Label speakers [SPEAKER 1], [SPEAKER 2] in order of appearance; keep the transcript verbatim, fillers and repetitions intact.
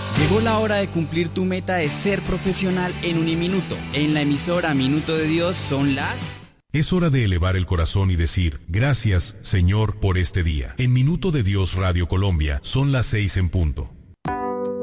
[SPEAKER 1] Llegó la hora de cumplir tu meta de ser profesional en Uniminuto. En la emisora Minuto de Dios son las...
[SPEAKER 2] Es hora de elevar el corazón y decir, gracias, Señor, por este día. En Minuto de Dios Radio Colombia son las seis en punto.